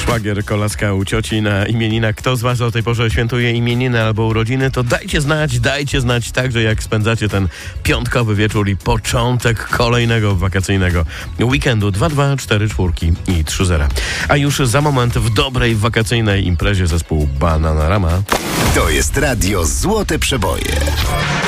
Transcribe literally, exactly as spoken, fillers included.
Szwagier Kolaska u cioci na imieninach. Kto z was o tej porze świętuje imieniny albo urodziny, to dajcie znać, dajcie znać także, jak spędzacie ten piątkowy wieczór i początek kolejnego wakacyjnego weekendu. Dwa dwa cztery cztery i trzy zero. A już za moment w dobrej wakacyjnej imprezie zespół Bananarama. To jest radio Złote Przeboje.